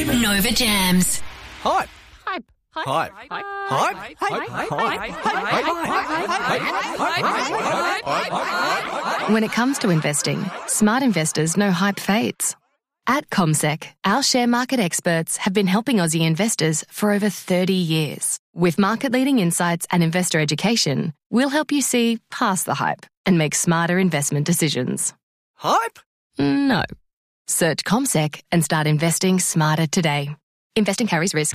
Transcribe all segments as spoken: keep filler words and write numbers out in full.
Nova Jams. Hype. Hype. Hype. Hype. Hype. Hype. Hype. When it comes to investing, smart investors know hype fades. At CommSec, our share market experts have been helping Aussie investors for over thirty years. With market-leading insights and investor education, we'll help you see past the hype and make smarter investment decisions. Hype? No. Search CommSec and start investing smarter today. Investing carries risk.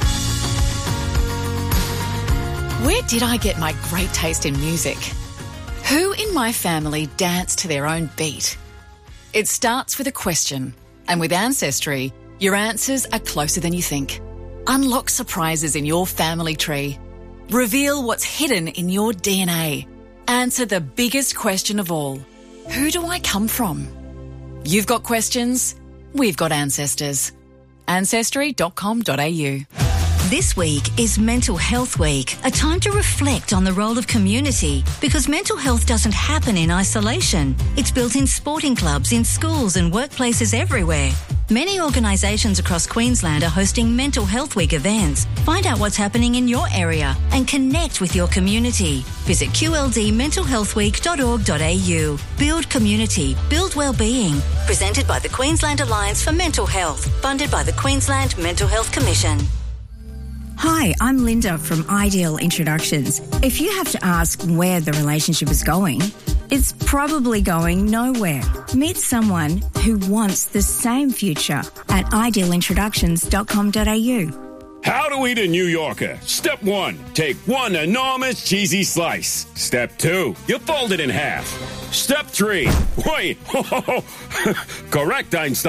Where did I get my great taste in music? Who in my family danced to their own beat? It starts with a question, and with Ancestry, your answers are closer than you think. Unlock surprises in your family tree. Reveal what's hidden in your D N A. Answer the biggest question of all. Who do I come from? You've got questions, we've got ancestors. ancestry dot com dot a u. This week is Mental Health Week, a time to reflect on the role of community, because mental health doesn't happen in isolation. It's built in sporting clubs, in schools and workplaces everywhere. Many organisations across Queensland are hosting Mental Health Week events. Find out what's happening in your area and connect with your community. Visit q l d mental health week dot org dot a u. Build community, build wellbeing. Presented by the Queensland Alliance for Mental Health, funded by the Queensland Mental Health Commission. Hi, I'm Linda from Ideal Introductions. If you have to ask where the relationship is going, it's probably going nowhere. Meet someone who wants the same future at ideal introductions dot com dot a u. How to eat a New Yorker. Step one, take one enormous cheesy slice. Step two, you fold it in half. Step three, wait, correct, Einstein.